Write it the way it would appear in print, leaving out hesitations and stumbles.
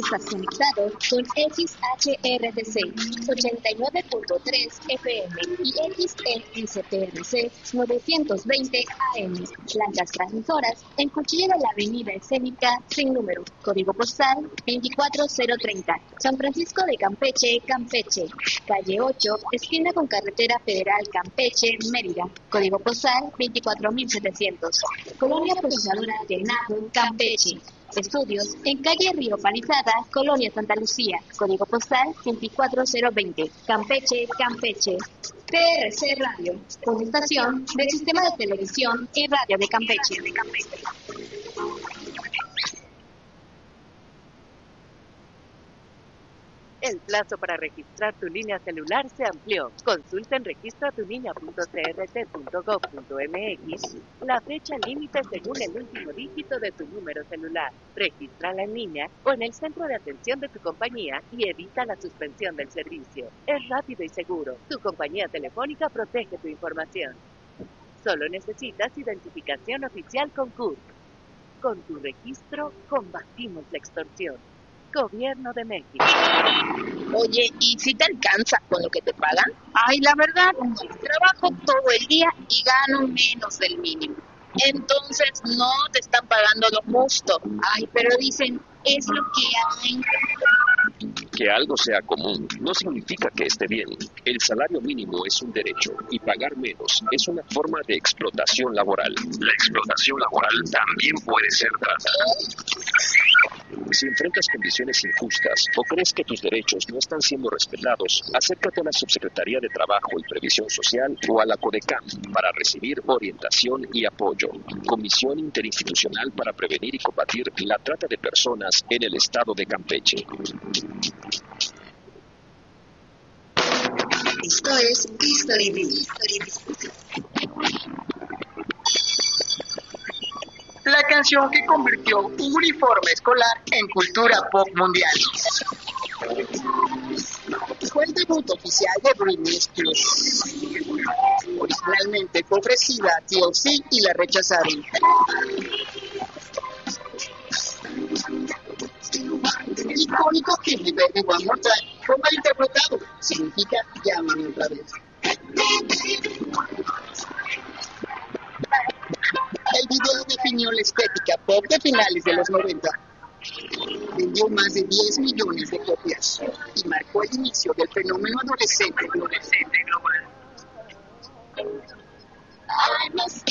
Estás conectado con XHRTC 89.3 FM y XEICTRC 920 AM. Blancas transmisoras en Cuchilla de la Avenida Escénica sin número. Código postal 24030. San Francisco de Campeche, Campeche. Calle 8, esquina con Carretera Federal Campeche, Mérida. Código postal 24700. Colonia Procesadora Llenado, Campeche. Estudios en calle Río Palizada, Colonia Santa Lucía. Código postal 24020. Campeche, Campeche. TRC Radio, una estación del Sistema de Televisión y Radio de Campeche. El plazo para registrar tu línea celular se amplió. Consulta en registratulinea.crt.gov.mx la fecha límite según el último dígito de tu número celular. Regístrala en línea o en el centro de atención de tu compañía y evita la suspensión del servicio. Es rápido y seguro. Tu compañía telefónica protege tu información. Solo necesitas identificación oficial con CURP. Con tu registro, combatimos la extorsión. Gobierno de México. Oye, ¿y si te alcanza con lo que te pagan? Ay, la verdad, trabajo todo el día y gano menos del mínimo. Entonces no te están pagando lo justo. Ay, pero dicen, es lo que hay. Que algo sea común no significa que esté bien. El salario mínimo es un derecho y pagar menos es una forma de explotación laboral. La explotación laboral también puede ser trata. Si enfrentas condiciones injustas o crees que tus derechos no están siendo respetados, acércate a la Subsecretaría de Trabajo y Previsión Social o a la CODECAM para recibir orientación y apoyo. Comisión Interinstitucional para Prevenir y Combatir la Trata de Personas en el Estado de Campeche. Esto es History Beat. La canción que convirtió un uniforme escolar en cultura pop mundial. Fue el debut oficial de Britney Spears. Originalmente fue ofrecida a TLC y la rechazaron. Icónico Hit Me Baby One More Time fue mal interpretado. Significa llámame otra vez. El video definió la estética pop de finales de los 90. Vendió más de 10 millones de copias y marcó el inicio del fenómeno adolescente global. I must